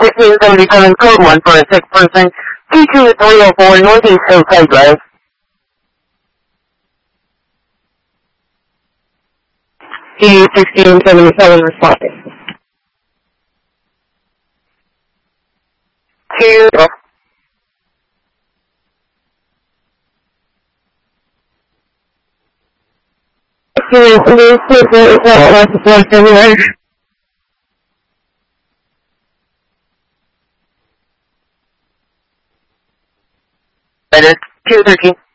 21577 code 1 for a sick person. 22304 Northeast Hillside Drive. T1677 responding. 2 213.